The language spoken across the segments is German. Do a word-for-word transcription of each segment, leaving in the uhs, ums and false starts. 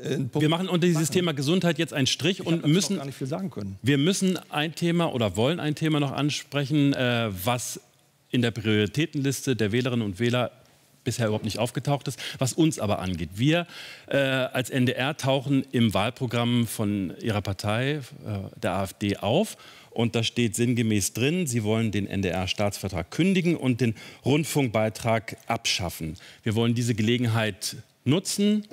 Wir machen unter dieses machen. Thema Gesundheit jetzt einen Strich ich und müssen gar nicht viel sagen können. Wir müssen ein Thema oder wollen ein Thema noch ansprechen, äh, was in der Prioritätenliste der Wählerinnen und Wähler bisher überhaupt nicht aufgetaucht ist, was uns aber angeht. Wir äh, als N D R tauchen im Wahlprogramm von Ihrer Partei, äh, der AfD, auf. Und da steht sinngemäß drin, Sie wollen den N D R-Staatsvertrag kündigen und den Rundfunkbeitrag abschaffen. Wir wollen diese Gelegenheit nutzen,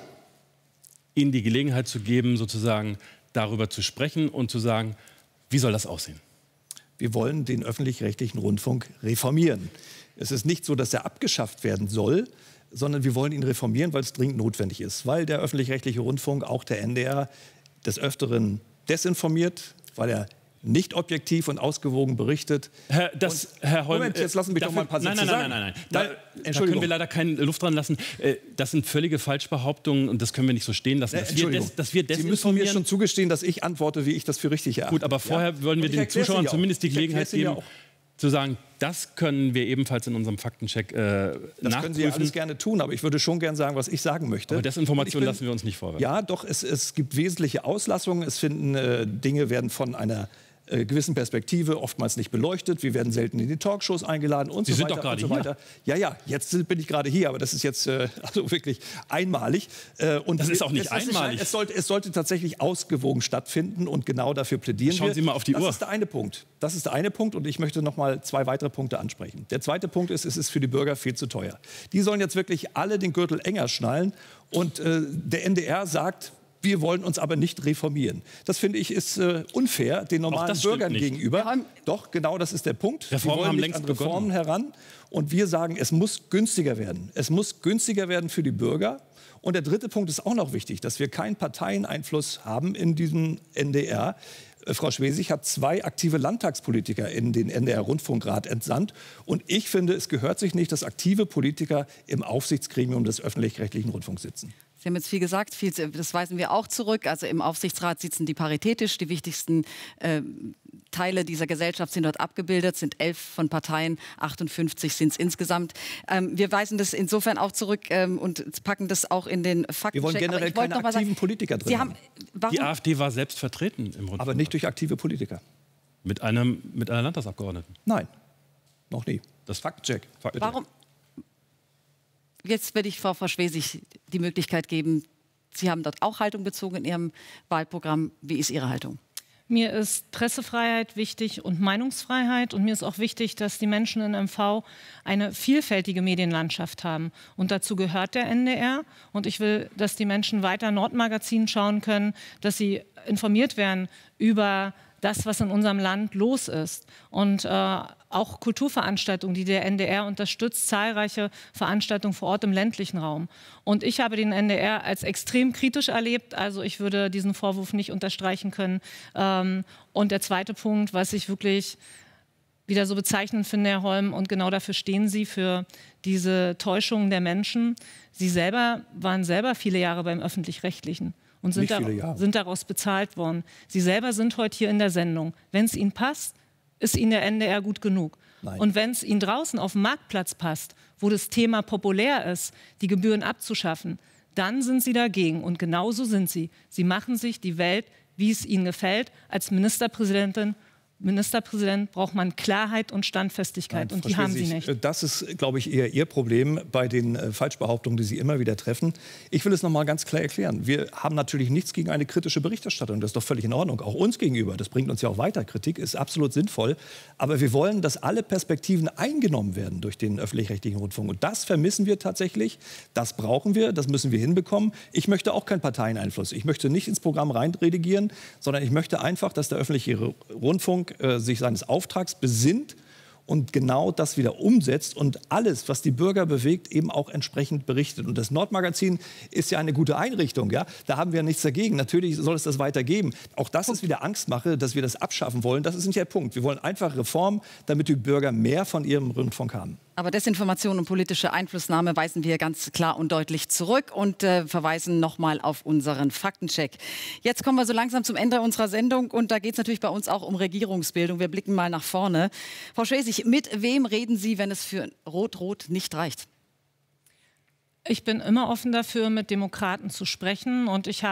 Ihnen die Gelegenheit zu geben, sozusagen darüber zu sprechen und zu sagen, wie soll das aussehen? Wir wollen den öffentlich-rechtlichen Rundfunk reformieren. Es ist nicht so, dass er abgeschafft werden soll, sondern wir wollen ihn reformieren, weil es dringend notwendig ist. Weil der öffentlich-rechtliche Rundfunk, auch der N D R, des Öfteren desinformiert, weil er nicht objektiv und ausgewogen berichtet. Herr, das, Herr Holm, Moment, jetzt lassen Sie mich dafür, doch mal ein paar Sätze nein, nein, sagen. Nein, nein, nein, nein. Da, da können wir leider keine Luft dran lassen. Das sind völlige Falschbehauptungen und das können wir nicht so stehen lassen. Dass wir, des, dass wir Sie müssen mir schon zugestehen, dass ich antworte, wie ich das für richtig erachte. Gut, aber vorher ja? wollen wir den Zuschauern zumindest die Gelegenheit geben, zu sagen, das können wir ebenfalls in unserem Faktencheck äh, das nachprüfen. Das können Sie alles gerne tun, aber ich würde schon gerne sagen, was ich sagen möchte. Aber Desinformation lassen wir uns nicht vorwerfen. Ja, doch, es, es gibt wesentliche Auslassungen. Es finden äh, Dinge werden von einer äh, gewissen Perspektive oftmals nicht beleuchtet. Wir werden selten in die Talkshows eingeladen und Sie so sind weiter doch gerade und so weiter. Hier. Ja, ja, jetzt bin ich gerade hier, aber das ist jetzt äh, also wirklich einmalig. Äh, und das ist auch nicht es, einmalig. Es sollte, es sollte tatsächlich ausgewogen stattfinden und genau dafür plädieren Schauen wir. Sie mal auf die das Uhr. Das ist der eine Punkt. Das ist der eine Punkt und ich möchte noch mal zwei weitere Punkte ansprechen. Der zweite Punkt ist, es ist für die Bürger viel zu teuer. Die sollen jetzt wirklich alle den Gürtel enger schnallen und äh, der N D R sagt, wir wollen uns aber nicht reformieren. Das finde ich ist äh, unfair den normalen Bürgern gegenüber. Ja, Doch, genau das ist der Punkt. Reformen Sie wollen haben nicht längst an Reformen begonnen. heran. Und wir sagen, es muss günstiger werden. Es muss günstiger werden für die Bürger. Und der dritte Punkt ist auch noch wichtig, dass wir keinen Parteieneinfluss haben in diesem N D R. Frau Schwesig hat zwei aktive Landtagspolitiker in den N D R-Rundfunkrat entsandt. Und ich finde, es gehört sich nicht, dass aktive Politiker im Aufsichtsgremium des öffentlich-rechtlichen Rundfunks sitzen. Sie haben jetzt viel gesagt, viel, das weisen wir auch zurück. Also im Aufsichtsrat sitzen die paritätisch. Die wichtigsten äh, Teile dieser Gesellschaft sind dort abgebildet, sind elf von Parteien, achtundfünfzig sind es insgesamt. Ähm, wir weisen das insofern auch zurück ähm, und packen das auch in den Faktencheck. Wir wollen generell keine aktiven sagen, Politiker drin Sie haben, Die AfD war selbst vertreten im Rundfunk. Aber nicht durch aktive Politiker. Mit, einem, mit einer Landtagsabgeordneten? Nein, noch nie. Das Faktencheck. Fakt Warum? Jetzt werde ich Frau, Frau Schwesig die Möglichkeit geben. Sie haben dort auch Haltung bezogen in Ihrem Wahlprogramm. Wie ist Ihre Haltung? Mir ist Pressefreiheit wichtig und Meinungsfreiheit. Und mir ist auch wichtig, dass die Menschen in M V eine vielfältige Medienlandschaft haben. Und dazu gehört der N D R. Und ich will, dass die Menschen weiter Nordmagazin schauen können, dass sie informiert werden über das, was in unserem Land los ist. Und äh, auch Kulturveranstaltungen, die der N D R unterstützt, zahlreiche Veranstaltungen vor Ort im ländlichen Raum. Und ich habe den N D R als extrem kritisch erlebt. Also ich würde diesen Vorwurf nicht unterstreichen können. Ähm, und der zweite Punkt, was ich wirklich wieder so bezeichnend finde, Herr Holm, und genau dafür stehen Sie, für diese Täuschungen der Menschen. Sie selber waren selber viele Jahre beim Öffentlich-Rechtlichen. Und sind, da, sind daraus bezahlt worden. Sie selber sind heute hier in der Sendung. Wenn es Ihnen passt, ist Ihnen der N D R gut genug. Nein. Und wenn es Ihnen draußen auf dem Marktplatz passt, wo das Thema populär ist, die Gebühren abzuschaffen, dann sind Sie dagegen. Und genauso sind Sie. Sie machen sich die Welt, wie es Ihnen gefällt. Als Ministerpräsidentin Ministerpräsident braucht man Klarheit und Standfestigkeit. Nein, und die haben Sie nicht. Das ist, glaube ich, eher Ihr Problem bei den äh, Falschbehauptungen, die Sie immer wieder treffen. Ich will es noch mal ganz klar erklären. Wir haben natürlich nichts gegen eine kritische Berichterstattung. Das ist doch völlig in Ordnung. Auch uns gegenüber. Das bringt uns ja auch weiter. Kritik ist absolut sinnvoll. Aber wir wollen, dass alle Perspektiven eingenommen werden durch den öffentlich-rechtlichen Rundfunk. Und das vermissen wir tatsächlich. Das brauchen wir. Das müssen wir hinbekommen. Ich möchte auch keinen Parteieneinfluss. Ich möchte nicht ins Programm reinredigieren, sondern ich möchte einfach, dass der öffentliche Rundfunk sich seines Auftrags besinnt und genau das wieder umsetzt und alles, was die Bürger bewegt, eben auch entsprechend berichtet. Und das Nordmagazin ist ja eine gute Einrichtung. Ja? Da haben wir nichts dagegen. Natürlich soll es das weitergeben. Auch das ist wieder Angstmache, dass wir das abschaffen wollen. Das ist nicht der Punkt. Wir wollen einfach Reformen, damit die Bürger mehr von ihrem Rundfunk haben. Aber Desinformation und politische Einflussnahme weisen wir ganz klar und deutlich zurück und äh, verweisen nochmal auf unseren Faktencheck. Jetzt kommen wir so langsam zum Ende unserer Sendung und da geht es natürlich bei uns auch um Regierungsbildung. Wir blicken mal nach vorne. Frau Schwesig, mit wem reden Sie, wenn es für Rot-Rot nicht reicht? Ich bin immer offen dafür, mit Demokraten zu sprechen und ich habe